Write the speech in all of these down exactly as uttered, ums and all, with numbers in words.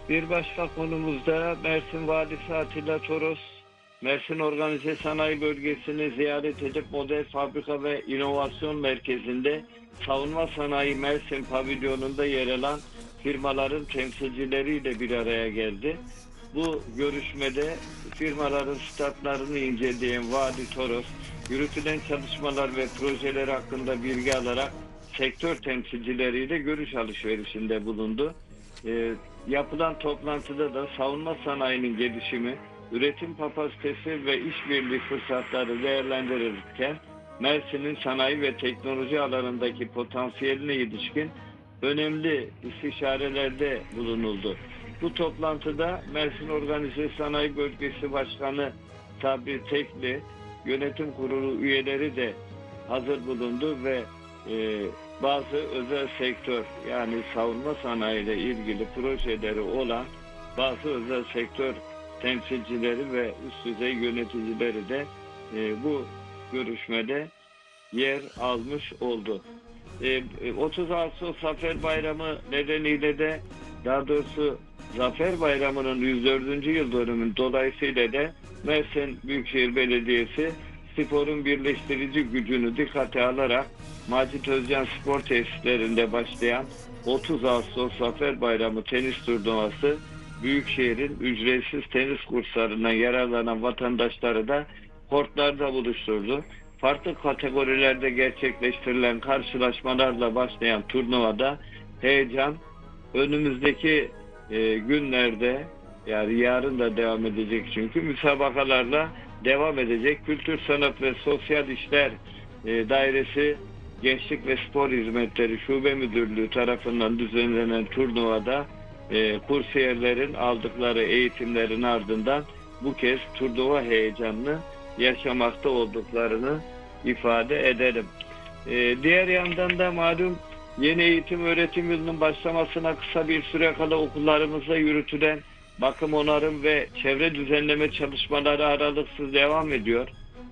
Bir başka konumuzda Mersin Valisi Atilla Toros, Mersin Organize Sanayi Bölgesi'ni ziyaret edip Model Fabrika ve İnovasyon Merkezi'nde Savunma Sanayi Mersin Pavilyonu'nda yer alan firmaların temsilcileriyle bir araya geldi. Bu görüşmede firmaların statlarını inceleyen Vali Toros, yürütülen çalışmalar ve projeler hakkında bilgi alarak sektör temsilcileriyle görüş alışverişinde bulundu. E, Yapılan toplantıda da savunma sanayinin gelişimi, üretim kapasitesi ve işbirliği fırsatları değerlendirilirken Mersin'in sanayi ve teknoloji alanındaki potansiyeline ilişkin önemli istişarelerde bulunuldu. Bu toplantıda Mersin Organize Sanayi Bölgesi Başkanı Sabri Tekli, yönetim kurulu üyeleri de hazır bulundu ve e, bazı özel sektör, yani savunma sanayi ile ilgili projeleri olan bazı özel sektör temsilcileri ve üst düzey yöneticileri de e, bu görüşmede yer almış oldu. E, otuz Ağustos Zafer Bayramı nedeniyle de, daha doğrusu Zafer Bayramı'nın yüz dördüncü yıl dönümü dolayısıyla da Mersin Büyükşehir Belediyesi sporun birleştirici gücünü dikkate alarak Macit Özcan Spor Tesislerinde başlayan otuz Ağustos Zafer Bayramı tenis turnuvası Büyükşehir'in ücretsiz tenis kurslarından yararlanan vatandaşları da kortlarda buluşturdu. Farklı kategorilerde gerçekleştirilen karşılaşmalarla başlayan turnuvada heyecan önümüzdeki e, günlerde, yani yarın da devam edecek, çünkü müsabakalarla devam edecek. Kültür, Sanat ve Sosyal İşler e, Dairesi Gençlik ve Spor Hizmetleri Şube Müdürlüğü tarafından düzenlenen turnuvada e, kursiyerlerin aldıkları eğitimlerin ardından bu kez turnuva heyecanını yaşamakta olduklarını ifade edelim. E, diğer yandan da malum yeni eğitim öğretim yılının başlamasına kısa bir süre kala okullarımızda yürütülen bakım, onarım ve çevre düzenleme çalışmaları aralıksız devam ediyor.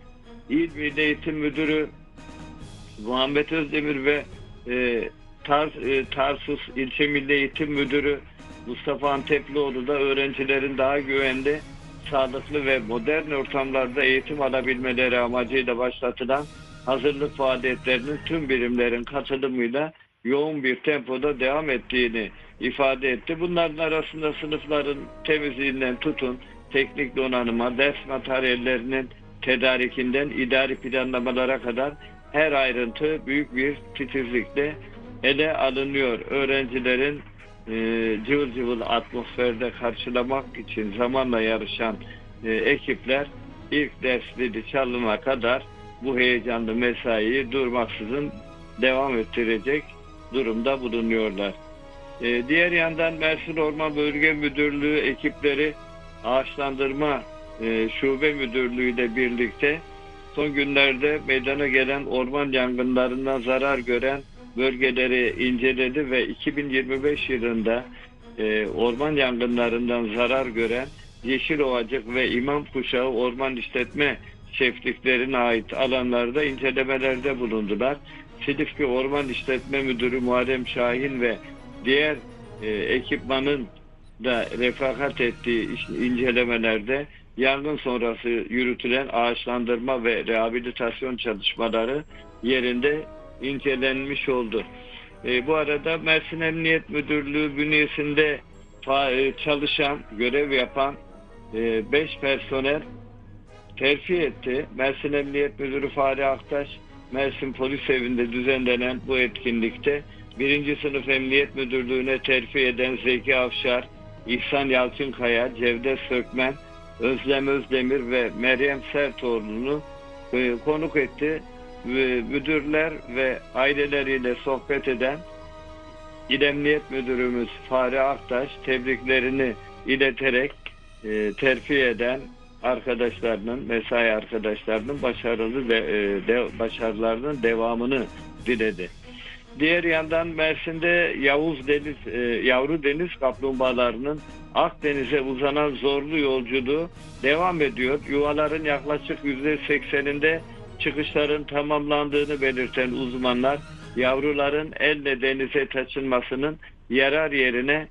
İl Milli Eğitim Müdürü Muhammed Özdemir ve e, Tars, e, Tarsus İlçe Milli Eğitim Müdürü Mustafa Anteplioğlu da öğrencilerin daha güvenli, sağlıklı ve modern ortamlarda eğitim alabilmeleri amacıyla başlatılan hazırlık faaliyetlerinin tüm birimlerin katılımıyla yoğun bir tempoda devam ettiğini ifade etti. Bunların arasında sınıfların temizliğinden tutun, teknik donanıma, ders materyallerinin tedarikinden idari planlamalara kadar her ayrıntı büyük bir titizlikle ele alınıyor. Öğrencilerin e, cıvıl cıvıl atmosferde karşılamak için zamanla yarışan e, ekipler ilk dersleri çalına kadar bu heyecanlı mesaiyi durmaksızın devam ettirecek durumda bulunuyorlar. E, diğer yandan Mersin Orman Bölge Müdürlüğü ekipleri Ağaçlandırma e, Şube Müdürlüğü ile birlikte son günlerde meydana gelen orman yangınlarından zarar gören bölgeleri inceledi ve iki bin yirmi beş yılında e, orman yangınlarından zarar gören Yeşilovacık ve İmamkuşağı Orman İşletme Çiftliklerine ait alanlarda incelemelerde bulundular. Silifke Orman İşletme Müdürü Muharrem Şahin ve diğer e, ekipmanın da refakat ettiği incelemelerde yangın sonrası yürütülen ağaçlandırma ve rehabilitasyon çalışmaları yerinde incelenmiş oldu. E, bu arada Mersin Emniyet Müdürlüğü bünyesinde çalışan, görev yapan beş e, personel terfi etti. Mersin Emniyet Müdürü Fahri Aktaş, Mersin Polis Evi'nde düzenlenen bu etkinlikte birinci Sınıf Emniyet Müdürlüğü'ne terfi eden Zeki Avşar, İhsan Yalçınkaya, Cevdet Sökmen, Özlem Özdemir ve Meryem Sertoğlu'nu e, konuk etti. Ve müdürler ve aileleriyle sohbet eden İl Emniyet Müdürümüz Fahri Aktaş tebriklerini ileterek e, terfi eden arkadaşlarının, mesai arkadaşlarının başarılı de, e, de, başarılarının devamını diledi. Diğer yandan Mersin'de Yavuz deniz, e, yavru deniz kaplumbağalarının Akdeniz'e uzanan zorlu yolculuğu devam ediyor. Yuvaların yaklaşık yüzde sekseninde çıkışların tamamlandığını belirten uzmanlar, yavruların elle denize taşınmasının yarar yerine